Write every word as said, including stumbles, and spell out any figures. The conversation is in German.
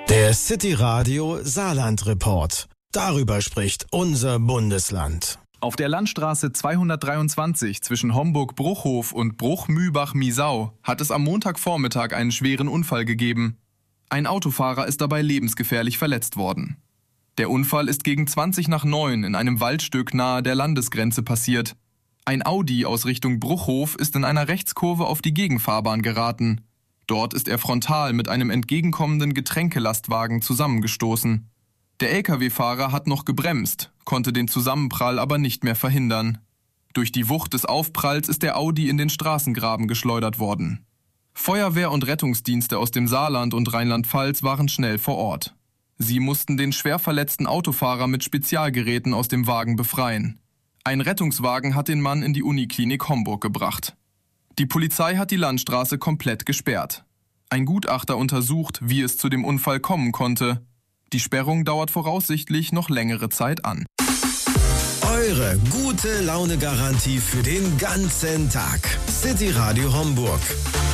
Der City Radio Saarland Report. Darüber spricht unser Bundesland. Auf der Landstraße zweihundertdreiundzwanzig zwischen Homburg-Bruchhof und Bruch-Mühlbach-Miesau hat es am Montagvormittag einen schweren Unfall gegeben. Ein Autofahrer ist dabei lebensgefährlich verletzt worden. Der Unfall ist gegen zwanzig nach neun in einem Waldstück nahe der Landesgrenze passiert. Ein Audi aus Richtung Bruchhof ist in einer Rechtskurve auf die Gegenfahrbahn geraten. Dort ist er frontal mit einem entgegenkommenden Getränkelastwagen zusammengestoßen. Der L K W-Fahrer hat noch gebremst, konnte den Zusammenprall aber nicht mehr verhindern. Durch die Wucht des Aufpralls ist der Audi in den Straßengraben geschleudert worden. Feuerwehr und Rettungsdienste aus dem Saarland und Rheinland-Pfalz waren schnell vor Ort. Sie mussten den schwer verletzten Autofahrer mit Spezialgeräten aus dem Wagen befreien. Ein Rettungswagen hat den Mann in die Uniklinik Homburg gebracht. Die Polizei hat die Landstraße komplett gesperrt. Ein Gutachter untersucht, wie es zu dem Unfall kommen konnte. Die Sperrung dauert voraussichtlich noch längere Zeit an. Eure gute Laune-Garantie für den ganzen Tag. City Radio Homburg.